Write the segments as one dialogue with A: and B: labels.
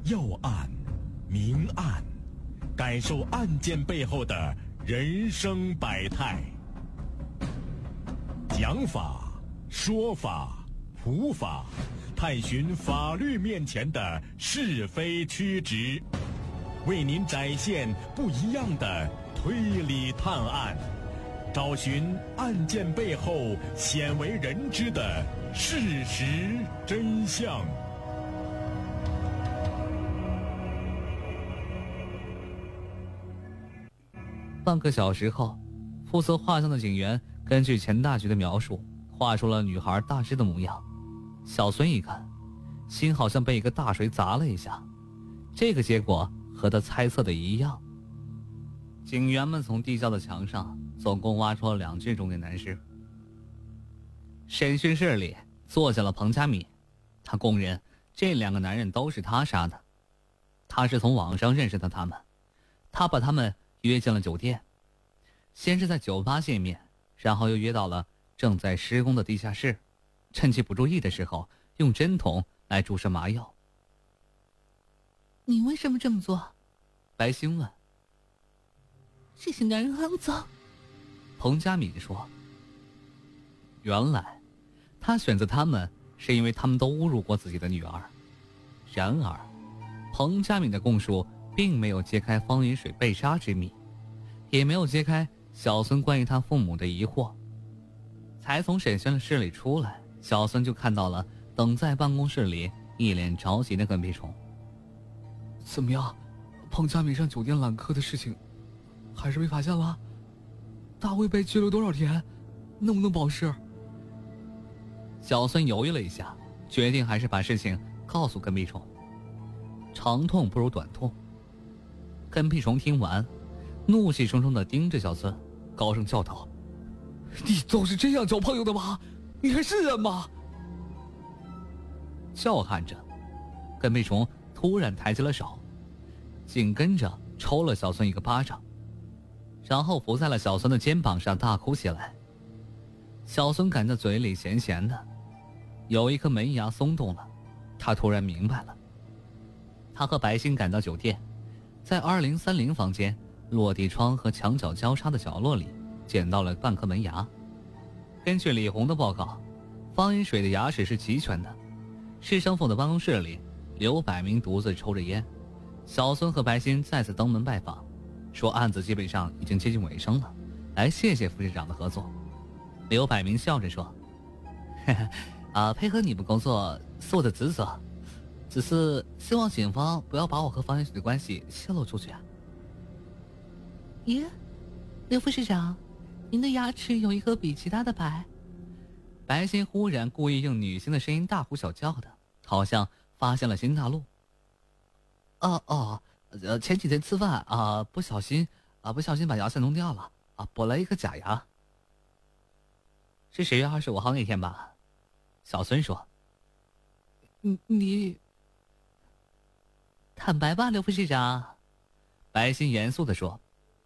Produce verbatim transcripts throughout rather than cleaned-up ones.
A: 要案、明案，感受案件背后的人生百态。讲法、说法、普法，探寻法律面前的是非曲直，为您展现不一样的推理探案，找寻案件背后鲜为人知的事实真相。
B: 半个小时后，负责画像的警员根据钱大菊的描述画出了女孩大致的模样。小孙一看，心好像被一个大水砸了一下，这个结果和他猜测的一样。警员们从地窖的墙上总共挖出了两具中年男尸。审讯室里坐下了彭佳敏，他供认这两个男人都是他杀的。他是从网上认识的他们，他把他们约进了酒店，先是在酒吧见面，然后又约到了正在施工的地下室，趁其不注意的时候用针筒来注射麻药。
C: 你为什么这么做？
B: 白星问。
C: 这些男人肮脏。
B: 彭佳敏说。原来他选择他们是因为他们都侮辱过自己的女儿。然而彭佳敏的供述并没有揭开方云水被杀之谜，也没有揭开小孙关于他父母的疑惑。才从审讯室里出来，小孙就看到了等在办公室里一脸着急的跟屁虫。
D: 怎么样，彭佳敏上酒店揽客的事情还是被发现了？大卫被拘留多少天？能不能保释？
B: 小孙犹豫了一下，决定还是把事情告诉跟屁虫。长痛不如短痛。跟屁虫听完，怒气冲冲地盯着小孙，高声叫道：
D: 你都是这样交朋友的吗？你还是人吗？
B: 叫喊着，跟屁虫突然抬起了手，紧跟着抽了小孙一个巴掌，然后伏在了小孙的肩膀上大哭起来。小孙感到嘴里咸咸的，有一颗门牙松动了，他突然明白了。他和白鑫赶到酒店，在二零三零房间落地窗和墙角交叉的角落里捡到了半颗门牙。根据李红的报告，方云水的牙齿是齐全的。市政府的办公室里，刘百明独自抽着烟。小孙和白鑫再次登门拜访，说案子基本上已经接近尾声了，来谢谢副市长的合作。刘百明笑着说：呵呵啊，配合你们工作是我的职责，只是希望警方不要把我和方云水的关系泄露出去啊。
C: 耶，刘副市长，您的牙齿有一颗比其他的白。
B: 白鑫忽然故意用女性的声音大呼小叫的，好像发现了新大陆。哦哦，呃，前几天吃饭啊、呃，不小心啊、呃，不小心把牙线弄掉了啊，补了一个假牙。是十月二十五号那天吧？小孙说。
D: 你你，
B: 坦白吧，刘副市长。白鑫严肃地说。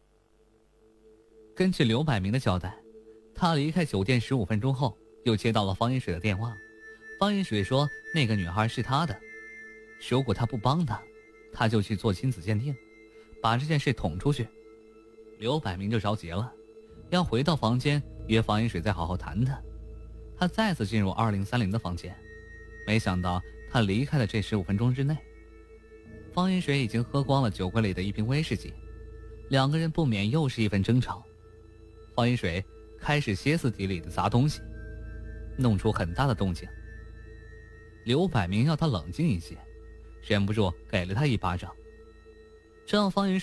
B: 根据刘百明的交代，他离开酒店十五分钟后，又接到了方云水的电话。方云水说那个女孩是他的，如果他不帮他，他就去做亲子鉴定，把这件事捅出去。刘百明就着急了，要回到房间约方云水再好好谈谈。他再次进入二零三零的房间，没想到他离开的这十五分钟之内，方云水已经喝光了酒柜里的一瓶威士忌，两个人不免又是一番争吵。方云水开始歇斯底里的砸东西，弄出很大的动静。刘百明要他冷静一些，忍不住给了他一巴掌，这让方云水